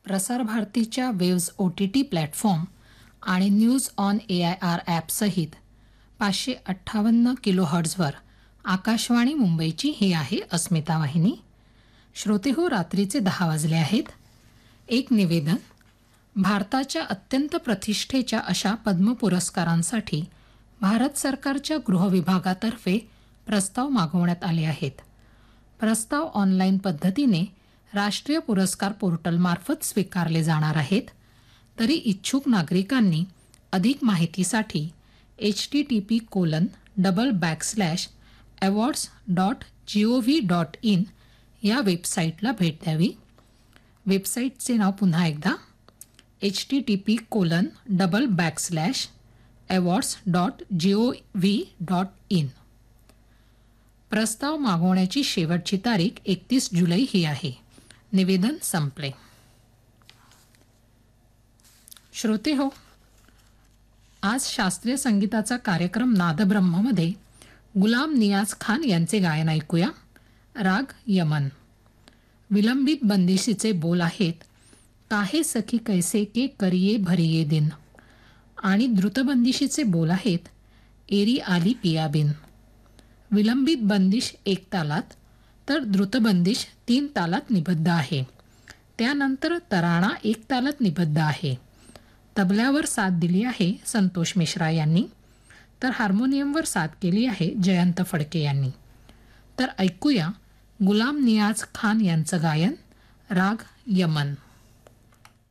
प्रसार भारतीच्या waves OTT platform आणि न्यूज ऑन AIR ॲपसहित 558 किलोहर्ट्झवर आकाशवाणी मुंबईची ही आहे अस्मिता वाहिनी. श्रोते हो, रात्रीचे 10 वाजले आहेत. एक निवेदन. भारताच्या अत्यंत प्रतिष्ठेच्या अशा पद्म पुरस्कारांसाठी भारत सरकारच्या गृह विभागातर्फे प्रस्ताव मागवण्यात आले आहेत. प्रस्ताव ऑनलाईन पद्धतीने राष्ट्रीय पुरस्कार पोर्टलमार्फत स्वीकारले जाणार आहेत. तरी इच्छुक नागरिकांनी अधिक माहितीसाठी http://awards.gov.in या वेबसाईटला भेट द्यावी. वेबसाईटचे नाव पुन्हा एकदा http://awards.gov.in. प्रस्ताव मागवण्याची शेवटची तारीख 31 जुलै ही आहे. निवेदन संपले. श्रोते हो, आज शास्त्रीय संगीताचा कार्यक्रम नादब्रह्ममध्ये गुलाम नियाज खान यांचे गायन ऐकूया. राग यमन. विलंबित बंदिशीचे बोल आहेत, काहे सखी कैसे के करिये भरिये दिन. आणि द्रुतबंदिशीचे बोल आहेत, एरी आली पियाबिन. विलंबित बंदिश 1 तालात तर द्रुतबंदिश 3 तालात निबद्ध आहे. त्यानंतर तराणा 1 तालात निबद्ध आहे. तबल्यावर साथ दिली आहे संतोष मिश्रा यांनी, तर हार्मोनियमवर साथ केली आहे जयंत फडके यांनी. तर ऐकूया गुलाम नियाज खान यांचं गायन राग यमन.